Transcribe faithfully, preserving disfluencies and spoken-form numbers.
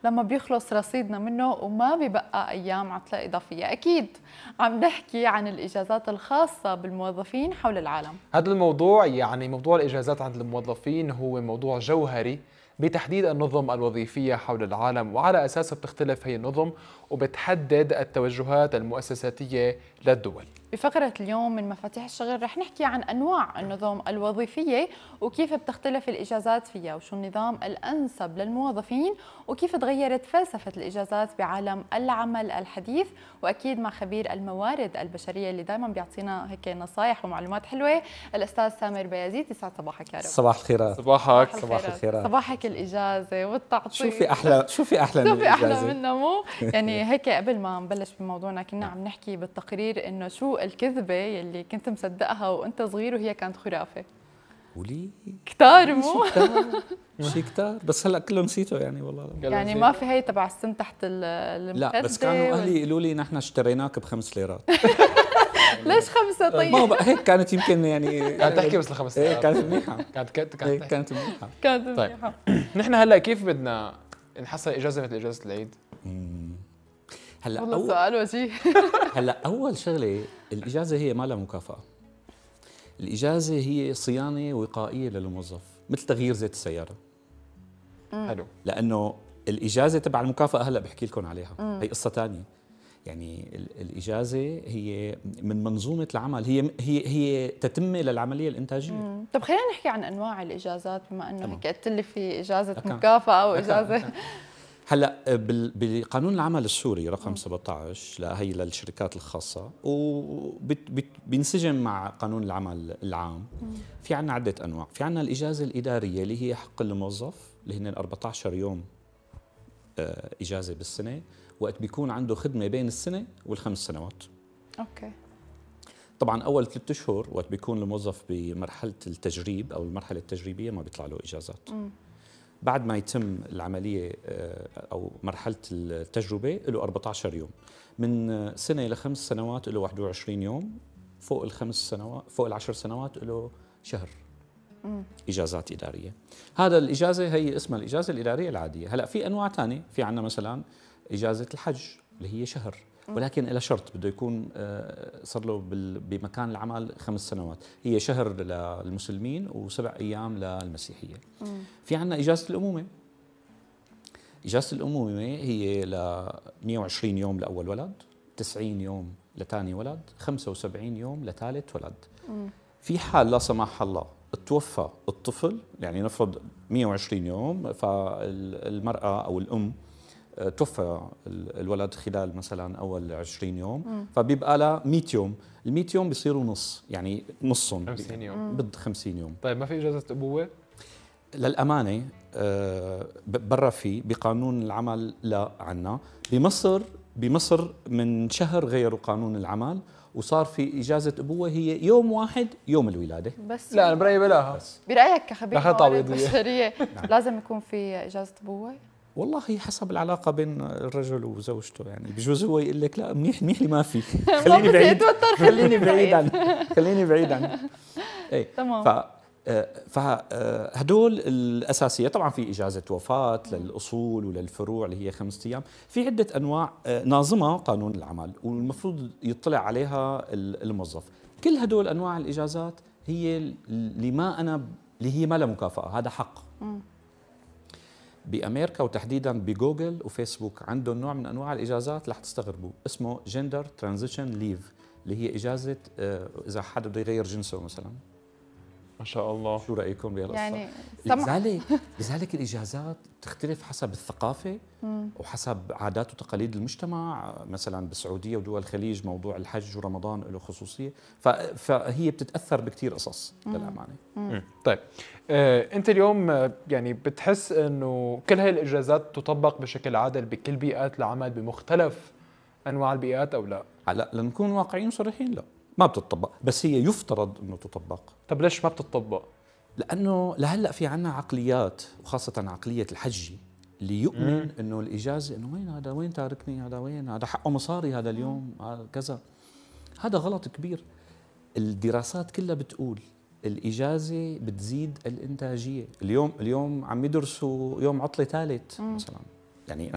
لما بيخلص رصيدنا منه وما بيبقى أيام عطلة إضافية. أكيد عم نحكي عن الإجازات الخاصة بالموظفين حول العالم. هذا الموضوع يعني موضوع الإجازات عند الموظفين هو موضوع جوهري بتحديد النظم الوظيفية حول العالم، وعلى أساسه بتختلف هي النظم وبتحدد التوجهات المؤسساتية للدول. بفقرة اليوم من مفاتيح الشغل رح نحكي عن أنواع النظم الوظيفية وكيف بتختلف الإجازات فيها، وشو النظام الأنسب للموظفين، وكيف تغيرت فلسفة الإجازات بعالم العمل الحديث. وأكيد مع خبير الموارد البشرية اللي دائما بيعطينا هيك نصايح ومعلومات حلوة، الأستاذ سامر بيازيد. يسعد صباحك يا رب. صباح الخيرات. صباحك. صباح الخيرات. صباحك الإجازة والتعطيل. شو في أحلى شو في أحلى من شو في أحلى الإجازة؟ منها مو؟ يعني هيك قبل ما نبلش بموضوعنا كنا عم نحكي بالتقرير إنه شو الكذبة يلي كنت مصدقها وأنت صغير وهي كانت خرافة. ولي كتار مو؟ شي كتار، بس هلا كله نسيته يعني والله. يعني ما في هي تبع السم تحت المخدة؟ لا بس كانوا أهلي يقولوا لي نحن اشتريناك بخمس ليرات. ليش خمسة طيب؟ ما بقى هيك كانت يمكن يعني كانت تحكي بس لخمس ايه ساعات. كانت منيحة. كانت كانت إيه كانت كانت منيحة. كانت طيب منيحة. نحن هلا كيف بدنا نحصل إجازة مثل إجازة العيد؟ هلا والله أول سؤال وجيه. هلا أول شغلة، الإجازة هي ما لها مكافأة. الإجازة هي صيانة وقائية للموظف، مثل تغيير زيت السيارة. حلو. لأنه الإجازة تبع المكافأة هلا بحكي لكم عليها، هي قصة ثانية. يعني ال- الإجازة هي من منظومة العمل، هي هي هي تتمة للعملية الإنتاجية. مم. طب خلينا نحكي عن أنواع الإجازات، بما أنه هيك قلت لي في إجازة أكا. مكافأة أكا. وإجازة. هلا بال- بقانون العمل السوري رقم سبعة عشر لهي للشركات الخاصة، وبينسجم مع قانون العمل العام. في عنا عدة أنواع. في عنا الإجازة الإدارية اللي هي حق الموظف، اللي هن أربعة عشر يوم آه، إجازة بالسنة، وقت بيكون عنده خدمة بين السنة والخمس سنوات. أوكي. طبعا أول ثلاثة أشهر وقت بيكون الموظف بمرحلة التجريب أو المرحلة التجريبية ما بيطلع له إجازات. مم. بعد ما يتم العملية أو مرحلة التجربة له أربعة عشر يوم. من سنة إلى خمس سنوات له واحد وعشرين يوم. فوق الخمس سنوات فوق العشر سنوات له شهر. مم. إجازات إدارية. هذا الإجازة هي اسمها الإجازة الإدارية العادية. هلأ في أنواع ثانية، في عنا مثلا إجازة الحج اللي هي شهر، ولكن إلى شرط بده يكون صار له بمكان العمل خمس سنوات. هي شهر للمسلمين وسبع أيام للمسيحية. مم. في عنا إجازة الأمومة. إجازة الأمومة هي ل مئة وعشرين يوم لأول ولد، تسعين يوم لثاني ولد، خمسة وسبعين يوم لثالث ولد. مم. في حال لا سمح الله توفى الطفل، يعني نفرض مئة وعشرين يوم، فالمرأة أو الأم توفى الولد خلال مثلا أول عشرين يوم، مم. فبيبقى لها مئة يوم. ال مئة يوم بيصيروا نص، يعني نصهم خمسين يوم. بد خمسين يوم. طيب ما في إجازة أبوة؟ للأمانة برا في بقانون العمل لا عنا. بمصر بمصر من شهر غيروا قانون العمل وصار في إجازة أبوة هي يوم واحد، يوم الولادة. بس لا أنا برأيي بلاها. برأيك كخبير دخل موارد تعويضية. بشرية لازم يكون في إجازة أبوة؟ والله هي حسب العلاقة بين الرجل وزوجته، يعني بجوز هو يقول لك لا منيح منيح لي ما في. خليني بعيد خليني بعيد عن خليني بعيد عن ايه. تمام. ف فهدول الأساسية. طبعا في إجازة وفاة للأصول وللفروع اللي هي خمسة أيام. في عدة أنواع ناظمة قانون العمل والمفروض يطلع عليها الموظف. كل هدول أنواع الإجازات هي اللي ما أنا اللي هي ما لها مكافأة، هذا حق. مم. بأمريكا وتحديدا بجوجل وفيسبوك عندهم نوع من أنواع الإجازات رح تستغربوا، اسمه جندر ترانزيشن ليف، اللي هي إجازة إذا حدا بده يغير جنسه مثلا. ما شاء الله. شو رأيكم بهالقصة؟ يعني سمع. لذلك لذلك الإجازات تختلف حسب الثقافة مم. وحسب عادات وتقاليد المجتمع. مثلا بالسعودية ودول الخليج موضوع الحج ورمضان له خصوصية، فهي بتتأثر بكتير قصص للأمانة. مم. طيب آه، أنت اليوم آه، يعني بتحس إنه كل هاي الإجازات تطبق بشكل عادل بكل بيئات العمل بمختلف أنواع البيئات أو لا؟ هلا لنكون واقعيين وصريحين، لا ما بتطبق، بس هي يفترض انه تطبق. طب ليش ما بتطبق؟ لانه لهلا في عنا عقليات، وخاصه عقليه الحجي اللي يؤمن مم. انه الاجازه انه وين هذا، وين تاركني هذا، وين هذا حقه مصاري هذا اليوم، هذا كذا. هذا غلط كبير. الدراسات كلها بتقول الاجازه بتزيد الانتاجيه. اليوم اليوم عم يدرسوا يوم عطله ثالث مثلا، يعني